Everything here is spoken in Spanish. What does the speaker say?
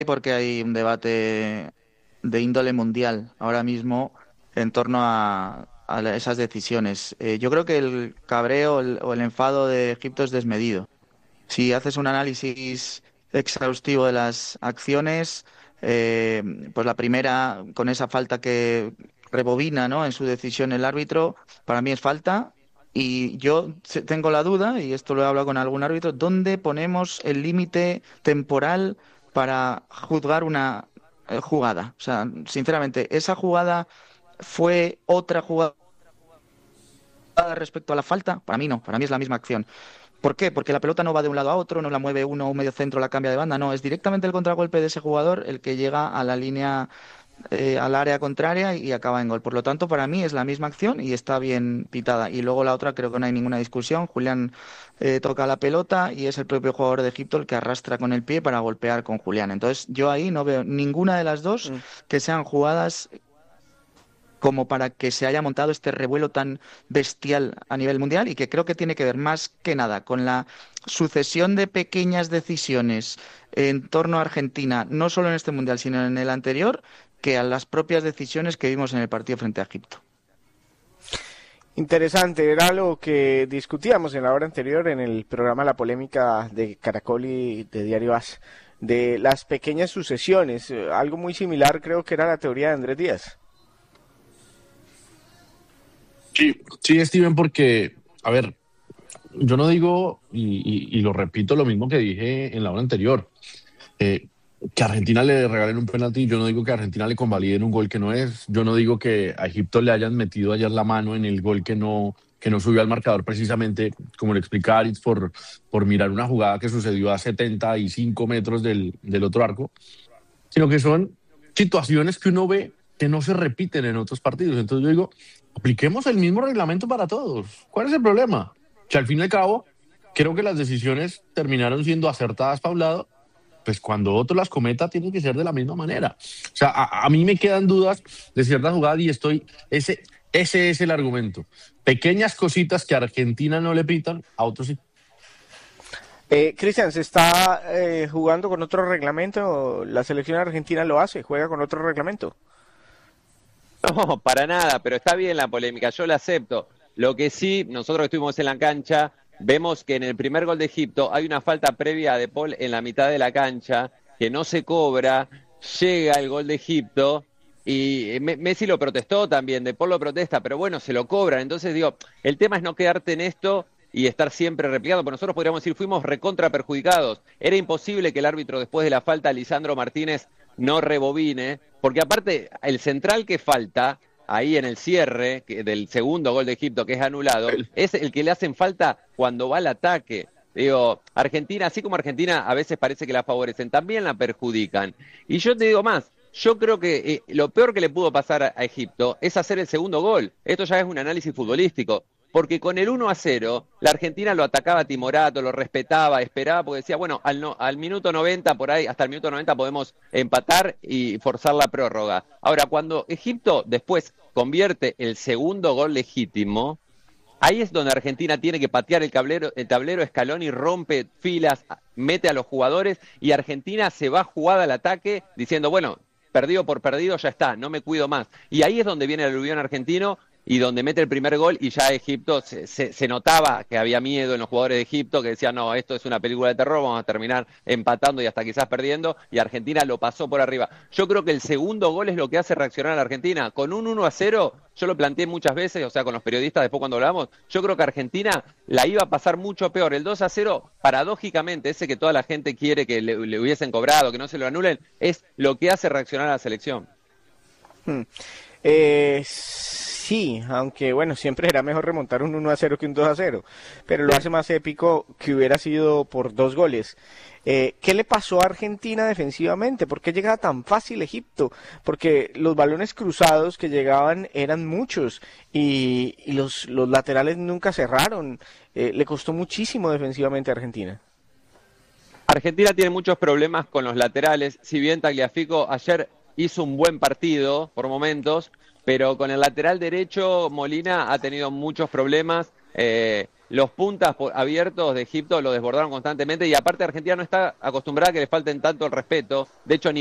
porque hay un debate de índole mundial ahora mismo en torno a esas decisiones. Yo creo que el cabreo o el enfado de Egipto es desmedido. Si haces un análisis exhaustivo de las acciones, eh, pues la primera, con esa falta que rebobina, ¿no?, en su decisión el árbitro, para mí es falta. Y yo tengo la duda, y esto lo he hablado con algún árbitro, ¿dónde ponemos el límite temporal para juzgar una jugada? O sea, sinceramente, ¿esa jugada fue otra jugada respecto a la falta? Para mí no, para mí es la misma acción. ¿Por qué? Porque la pelota no va de un lado a otro, no la mueve uno, un medio centro, la cambia de banda, no, es directamente el contragolpe de ese jugador el que llega a la línea, al área contraria y acaba en gol. Por lo tanto, para mí es la misma acción y está bien pitada. Y luego la otra creo que no hay ninguna discusión. Julián toca la pelota y es el propio jugador de Egipto el que arrastra con el pie para golpear con Julián. Entonces, yo ahí no veo ninguna de las dos Mm. que sean jugadas como para que se haya montado este revuelo tan bestial a nivel mundial y que creo que tiene que ver más que nada con la sucesión de pequeñas decisiones en torno a Argentina, no solo en este mundial, sino en el anterior, que a las propias decisiones que vimos en el partido frente a Egipto. Interesante, era lo que discutíamos en la hora anterior en el programa La Polémica de Caracol y de Diario As, de las pequeñas sucesiones. Algo muy similar creo que era la teoría de Andrés Díaz. Sí, sí, Steven, porque, a ver, yo no digo, y lo repito, lo mismo que dije en la hora anterior, eh, que a Argentina le regalen un penalti, yo no digo que a Argentina le convaliden un gol que no es, yo no digo que a Egipto le hayan metido ayer la mano en el gol que no subió al marcador precisamente, como le explicaba Aritz, por mirar una jugada que sucedió a 75 metros del otro arco, sino que son situaciones que uno ve que no se repiten en otros partidos. Entonces yo digo, apliquemos el mismo reglamento para todos. ¿Cuál es el problema? Que al fin y al cabo, creo que las decisiones terminaron siendo acertadas para un lado, pues cuando otro las cometa tiene que ser de la misma manera. O sea, a mí me quedan dudas de ciertas jugadas y ese es el argumento. Pequeñas cositas que a Argentina no le pitan, a otros sí. Cristian, ¿se está jugando con otro reglamento? ¿La selección argentina lo hace? ¿Juega con otro reglamento? No, para nada, pero está bien la polémica, yo la acepto. Lo que sí, nosotros que estuvimos en la cancha, vemos que en el primer gol de Egipto hay una falta previa de Paul en la mitad de la cancha, que no se cobra, llega el gol de Egipto y Messi lo protestó también, De Paul lo protesta, pero bueno, se lo cobran. Entonces digo, el tema es no quedarte en esto y estar siempre replicando, porque nosotros podríamos decir, fuimos recontra perjudicados. Era imposible que el árbitro después de la falta, Lisandro Martínez, no rebobine, porque aparte el central que falta ahí en el cierre del segundo gol de Egipto, que es anulado, es el que le hacen falta cuando va al ataque. Digo, Argentina, así como Argentina a veces parece que la favorecen, también la perjudican. Y yo te digo más, yo creo que lo peor que le pudo pasar a Egipto es hacer el segundo gol. Esto ya es un análisis futbolístico. Porque con el 1-0, la Argentina lo atacaba timorato, lo respetaba, esperaba, porque decía, bueno, al minuto 90, por ahí, hasta el minuto 90 podemos empatar y forzar la prórroga. Ahora, cuando Egipto después convierte el segundo gol legítimo, ahí es donde Argentina tiene que patear el tablero Scaloni rompe filas, mete a los jugadores y Argentina se va jugada al ataque diciendo, bueno, perdido por perdido ya está, no me cuido más. Y ahí es donde viene el aluvión argentino y donde mete el primer gol y ya Egipto se notaba que había miedo en los jugadores de Egipto que decían, no, esto es una película de terror, vamos a terminar empatando y hasta quizás perdiendo, y Argentina lo pasó por arriba. Yo creo que el segundo gol es lo que hace reaccionar a la Argentina. Con un 1-0, yo lo planteé muchas veces, o sea, con los periodistas después cuando hablamos, yo creo que Argentina la iba a pasar mucho peor. El 2-0, paradójicamente, ese que toda la gente quiere que le hubiesen cobrado, que no se lo anulen, es lo que hace reaccionar a la selección. Hmm. Sí, aunque bueno, siempre era mejor remontar un 1-0 que un 2-0, pero lo hace más épico que hubiera sido por 2 goles. ¿Qué le pasó a Argentina defensivamente? ¿Por qué llegaba tan fácil Egipto? Porque los balones cruzados que llegaban eran muchos y los laterales nunca cerraron. Le costó muchísimo defensivamente a Argentina. Argentina tiene muchos problemas con los laterales, si bien Tagliafico ayer hizo un buen partido por momentos, pero con el lateral derecho Molina ha tenido muchos problemas. los puntas abiertos de Egipto lo desbordaron constantemente y aparte Argentina no está acostumbrada a que le falten tanto el respeto. De hecho, ni